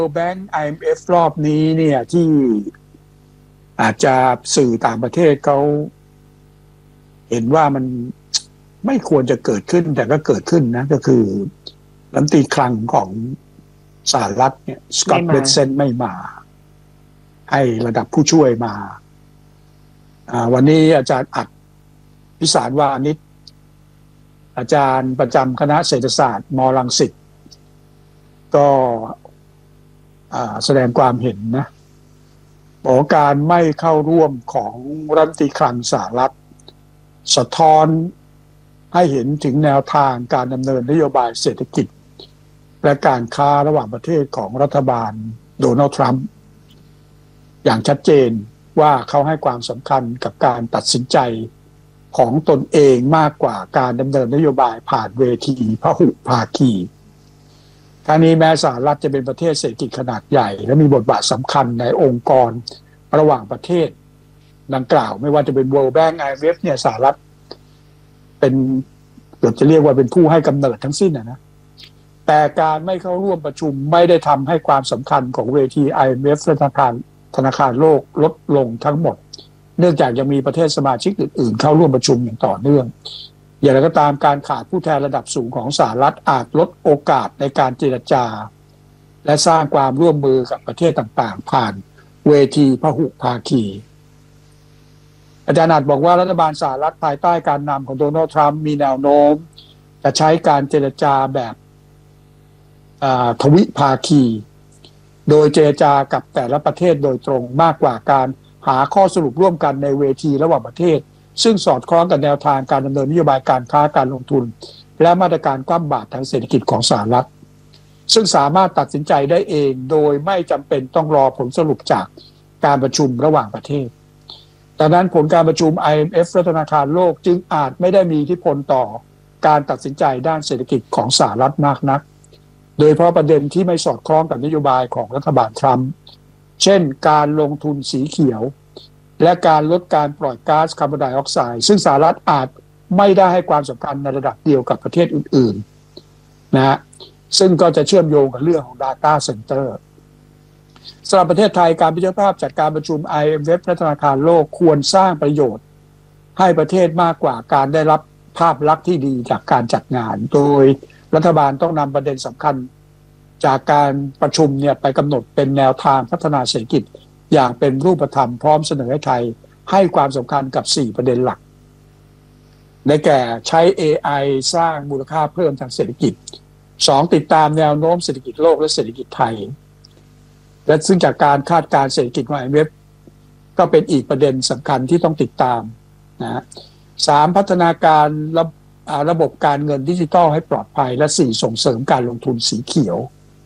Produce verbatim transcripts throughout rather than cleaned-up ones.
World Bank ไอ เอ็ม เอฟ รอบนี้เนี่ยที่อาจจะสื่อต่างประเทศเขาเห็นว่ามันไม่ควรจะเกิดขึ้นแต่ก็เกิดขึ้นนะก็คือรัฐมนตรีคลังของสหรัฐเนี่ยสกอตต์ เบรนเซนไม่มาให้ระดับผู้ช่วยมาวันนี้อาจารย์อัดพิสารวานิชอาจารย์ประจำคณะเศรษฐศาสตร์ม.รังสิตก็แสดงความเห็นนะบอกการไม่เข้าร่วมของรัฐมนตรีคลังสหรัฐสะท้อนให้เห็นถึงแนวทางการดำเนินนโยบายเศรษฐกิจและการค้าระหว่างประเทศของรัฐบาลโดนัลด์ทรัมป์อย่างชัดเจนว่าเขาให้ความสำคัญกับการตัดสินใจของตนเองมากกว่าการดำเนินนโยบายผ่านเวทีพหุภาคีทั้งนี้แม้สหรัฐจะเป็นประเทศเศรษฐกิจขนาดใหญ่และมีบทบาทสำคัญในองค์กรระหว่างประเทศดังกล่าวไม่ว่าจะเป็น World Bank ไอ เอ็ม เอฟ เนี่ยสหรัฐเป็นเกือบจะเรียกว่าเป็นผู้ให้กำเนิดทั้งสิ้นนะนะแต่การไม่เข้าร่วมประชุมไม่ได้ทำให้ความสำคัญของเวที ไอ เอ็ม เอฟ ธนาคารธนาคารโลกลดลงทั้งหมดเนื่องจากยังมีประเทศสมาชิกอื่นๆเข้าร่วมประชุมอย่างต่อเนื่องอย่างไรก็ตามการขาดผู้แทนระดับสูงของสหรัฐอาจลดโอกาสในการเจรจาและสร้างความร่วมมือกับประเทศต่างๆผ่านเวทีพหุภาคีอาจารย์อาจบอกว่ารัฐบาลสหรัฐภายใต้การนำของโดนัลด์ทรัมป์มีแนวโน้มจะใช้การเจรจาแบบทวิภาคีโดยเจรจากับแต่ละประเทศโดยตรงมากกว่าการหาข้อสรุปร่วมกันในเวทีระหว่างประเทศซึ่งสอดคล้องกับแนวทางการดำเนินนโยบายการค้าการลงทุนและมาตรการคว่ำบาตรทางเศรษฐกิจของสหรัฐซึ่งสามารถตัดสินใจได้เองโดยไม่จำเป็นต้องรอผลสรุปจากการประชุมระหว่างประเทศดังนั้นผลการประชุม ไอ เอ็ม เอฟ และธนาคารโลกจึงอาจไม่ได้มีอิทธิพลต่อการตัดสินใจด้านเศรษฐกิจของสหรัฐมากนักโดยเพราะประเด็นที่ไม่สอดคล้องกับนโยบายของรัฐบาลทรัมป์เช่นการลงทุนสีเขียวและการลดการปล่อยก๊าซคาร์บอนไดออกไซด์ซึ่งสหรัฐอาจไม่ได้ให้ความสำคัญในระดับเดียวกับประเทศอื่นๆนะฮะซึ่งก็จะเชื่อมโยงกับเรื่องของ Data Center สำหรับประเทศไทยการเป็นเจ้าภาพจากการประชุม ไอ เอ็ม เอฟ และธนาคารโลกควรสร้างประโยชน์ให้ประเทศมากกว่าการได้รับภาพลักษณ์ที่ดีจากการจัดงานโดยรัฐบาลต้องนำประเด็นสำคัญจากการประชุมเนี่ยไปกำหนดเป็นแนวทางพัฒนาเศรษฐกิจอย่างเป็นรูปธรรมพร้อมเสนอให้ไทยให้ความสำคัญกับสี่ประเด็นหลักได้แก่ใช้ เอ ไอ สร้างมูลค่าเพิ่มทางเศรษฐกิจสองติดตามแนวโน้มเศรษฐกิจโลกและเศรษฐกิจไทยและซึ่งจากการคาดการณ์เศรษฐกิจของ ไอ เอ็ม เอฟ ก็เป็นอีกประเด็นสำคัญที่ต้องติดตามนะสามพัฒนาการระระบบการเงินดิจิทัลให้ปลอดภัยและสี่ส่งเสริมการลงทุนสีเขียว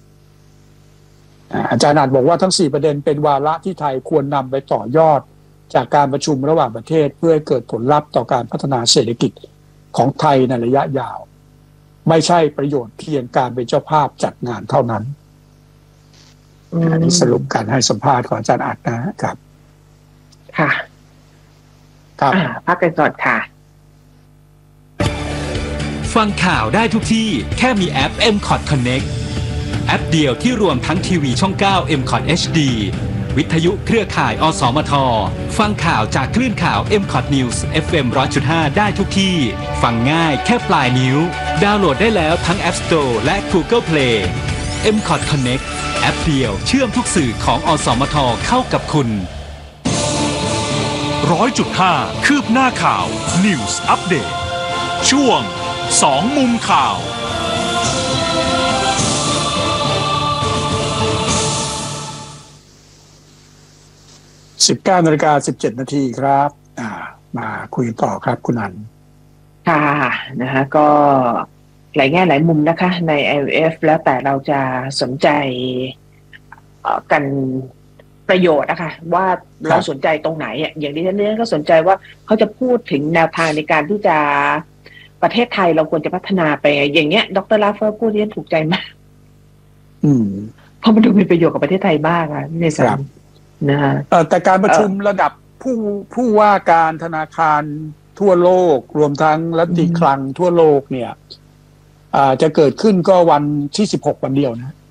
อาจารย์อาจบอกว่าทั้งสี่ประเด็นเป็นวาระที่ไทยควรนำไปต่อยอดจากการประชุมระหว่างประเทศเพื่อให้เกิดผลลัพธ์ต่อการพัฒนาเศรษฐกิจของไทยในระยะยาวไม่ใช่ประโยชน์เพียงการเป็นเจ้าภาพจัดงานเท่านั้นอันนี้สรุปการให้สัมภาษณ์ของอาจารย์อาจนะครับค่ะครับพักกันก่อนค่ะฟังข่าวได้ทุกที่แค่มีแอป เอ็ม คอท Connect แอปเดียวที่รวมทั้งทีวีช่อง เก้า เอ็ม คอท เอช ดี วิทยุเครือข่ายอสมทฟังข่าวจากคลื่นข่าว เอ็ม คอท News เอฟ เอ็ม หนึ่งร้อยจุดห้า ได้ทุกที่ฟังง่ายแค่ปลายนิ้วดาวน์โหลดได้แล้วทั้ง App Store และ Google Play เอ็ม คอท Connect แอปเดียวเชื่อมทุกสื่อของอสมทเข้ากับคุณร้อยจุดห้า คืบหน้าข่าว News Update ช่วงสองมุมข่าวสิบเก้านาฬิกาสิบเจ็ดนาทีครับอ่ามาคุยต่อครับคุณอันค่ะนะฮะก็หลายแง่หลายมุมนะคะใน ไอ เอ็ม เอฟ แล้วแต่เราจะสนใจกันประโยชน์นะคะว่าเราสนใจตรงไหนอ่ะอย่างที่ท่านนี้ก็สนใจว่าเขาจะพูดถึงแนวทางในการที่จะประเทศไทยเราควรจะพัฒนาไปอย่างเงี้ยดร.ลาฟเฟอร์พูดที่ถูกใจมากอืมเพราะมันดูมีประโยชน์กับประเทศไทยมากอ่ะในสามนะฮะแต่การประชุมระดับผู้ผู้ว่าการธนาคารทั่วโลกรวมทั้งรัฐมนตรีคลังทั่วโลกเนี่ยจะเกิดขึ้นก็วันที่สิบหกวันเดียวนะ